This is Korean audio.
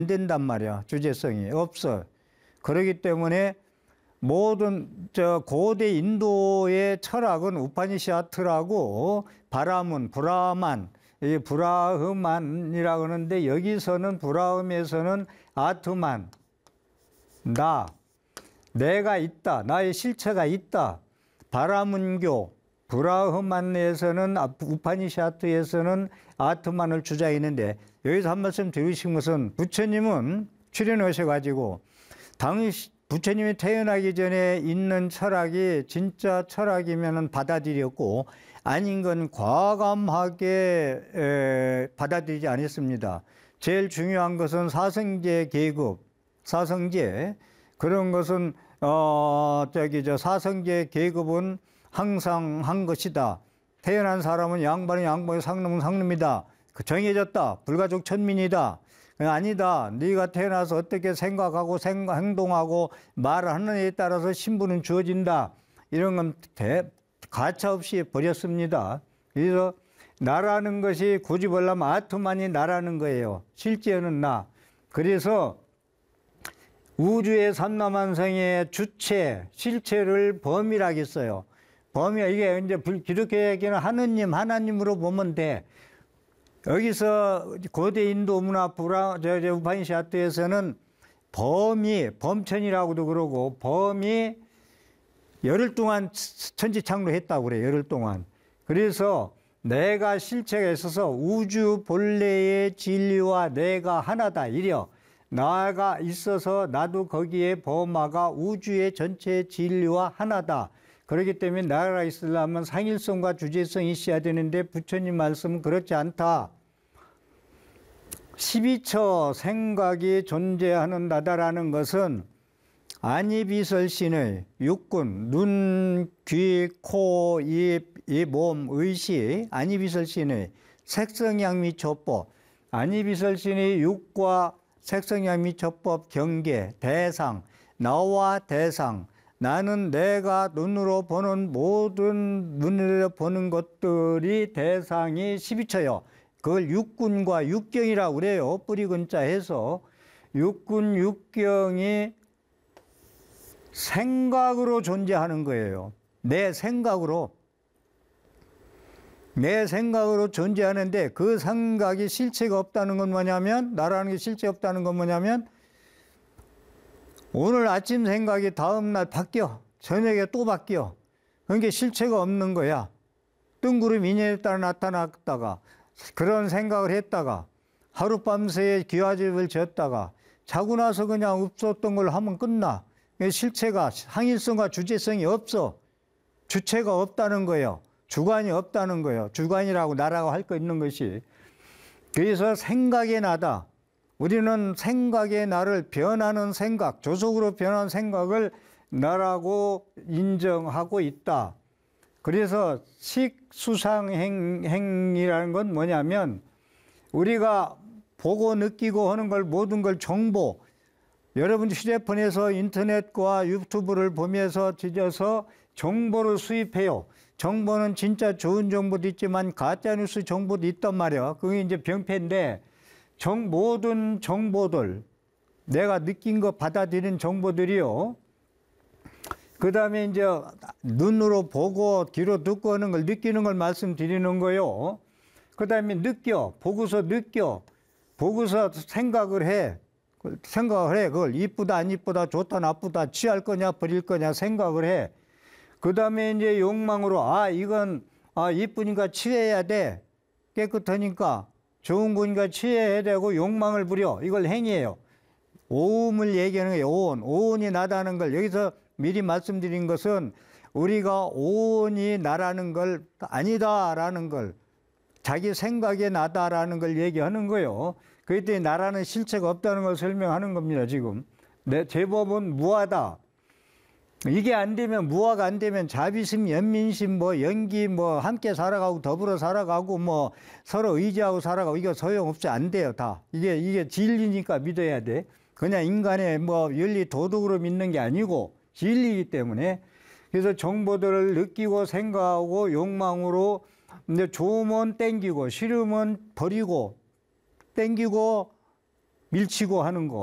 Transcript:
된단 말이야. 주제성이 없어. 그렇기 때문에 모든 고대 인도의 철학은 우파니샤트라고 바라문, 브라만, 이 브라흐만이라고 하는데 여기서는 브라음에서는 아트만, 내가 있다, 나의 실체가 있다. 바라문교, 브라흐만에서는 우파니샤트에서는 아트만을 주장했는데 여기서 한 말씀 드리신 것은 부처님은 출연하셔가지고 부처님이 태어나기 전에 있는 철학이 진짜 철학이면 받아들였고 아닌 건 과감하게 받아들이지 않았습니다. 제일 중요한 것은 사성제 계급, 사성제 그런 것은 사성제 계급은 항상 한 것이다. 태어난 사람은 양반은 양반이 상놈은 상놈이다. 정해졌다. 불가족 천민이다. 아니다. 네가 태어나서 어떻게 생각하고 행동하고 말을 하느냐에 따라서 신분은 주어진다. 이런 건 가차없이 버렸습니다. 그래서 나라는 것이 굳이 보려면 아트만이 나라는 거예요. 실제는 나. 그래서 우주의 삼라만성의 주체, 실체를 범이라고 했어요. 범이 이게 이제 기독교에게는 하나님으로 보면 돼. 여기서 고대 인도 문화 우파니샤트에서는 범천이라고도 그러고 범이 열흘 동안 천지창조했다고 그래요. 열흘 동안. 그래서 내가 실체가 있어서 우주 본래의 진리와 내가 하나다. 이려 나가 있어서 나도 거기에 범하가 우주의 전체 진리와 하나다. 그렇기 때문에 나라가 있으려면 상일성과 주제성이 있어야 되는데 부처님 말씀은 그렇지 않다. 12처 생각이 존재하는 나다라는 것은 안이비설신의 육군, 눈, 귀, 코, 입, 이 몸, 의식, 안이비설신의 색성양미초법, 안이비설신의 육과 색성양미초법 경계, 대상, 나와 대상, 나는 내가 눈으로 보는 모든 눈으로 보는 것들이 대상이 12처요. 그걸 육군과 육경이라고 그래요. 뿌리근자 해서 육군, 육경이 생각으로 존재하는 거예요. 내 생각으로 존재하는데 그 생각이 실체가 없다는 건 뭐냐면 나라는 게 실체 없다는 건 뭐냐면 오늘 아침 생각이 다음날 바뀌어. 저녁에 또 바뀌어. 그러니까 실체가 없는 거야. 뜬구름 인연에 따라 나타났다가 그런 생각을 했다가 하룻밤새에 기와집을 지었다가 자고 나서 그냥 없었던 걸 하면 끝나. 실체가 항일성과 주체성이 없어. 주체가 없다는 거예요. 주관이 없다는 거예요. 주관이라고 나라고 할 거 있는 것이. 그래서 생각의 나다. 우리는 생각의 나를 변하는 생각, 조속으로 변하는 생각을 나라고 인정하고 있다. 그래서 식수상행이라는 건 뭐냐면 우리가 보고 느끼고 하는 걸 모든 걸 정보, 여러분 휴대폰에서 인터넷과 유튜브를 보면서 뒤져서 정보를 수입해요. 정보는 진짜 좋은 정보도 있지만 가짜뉴스 정보도 있단 말이야. 그게 이제 병폐인데 모든 정보들, 내가 느낀 거 받아들인 정보들이요. 그 다음에 이제 눈으로 보고 귀로 듣고 하는 걸 느끼는 걸 말씀드리는 거요. 그 다음에 보고서 생각을 해. 그걸 이쁘다 안 이쁘다 좋다 나쁘다 취할 거냐 버릴 거냐 생각을 해. 그 다음에 이제 욕망으로 이건 이쁘니까 취해야 돼. 깨끗하니까 좋은 거니까 취해야 되고 욕망을 부려. 이걸 행위예요. 오음을 얘기하는 거예요. 오온이 나다는 걸 여기서 미리 말씀드린 것은 우리가 오온이 나라는 걸 아니다라는 걸 자기 생각에 나다라는 걸 얘기하는 거예요. 그렇기 때문에 나라는 실체가 없다는 걸 설명하는 겁니다. 지금 제법은 무하다. 이게 안 되면 무화가 안 되면 자비심, 연민심, 연기, 함께 살아가고 더불어 살아가고 서로 의지하고 살아가고 이거 소용없이 안 돼요. 다 이게 진리니까 믿어야 돼. 그냥 인간의 윤리 도덕으로 믿는 게 아니고 진리이기 때문에. 그래서 정보들을 느끼고 생각하고 욕망으로 이제 좋으면 땡기고 싫으면 버리고 땡기고 밀치고 하는 거.